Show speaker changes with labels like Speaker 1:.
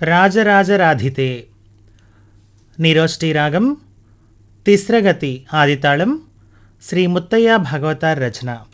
Speaker 1: రాజరాజరాధితే నిరోష్టి Ragam తిస్రగతి ఆదితాళం Shri Muthaiah Bhagavatar Rachana.